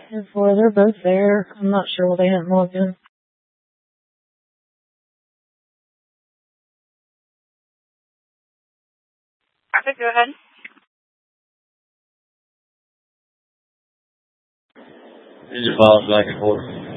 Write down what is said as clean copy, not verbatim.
and 4, they're both there. I'm not sure why they haven't logged in. Traffic, go ahead. Engine files back and forth.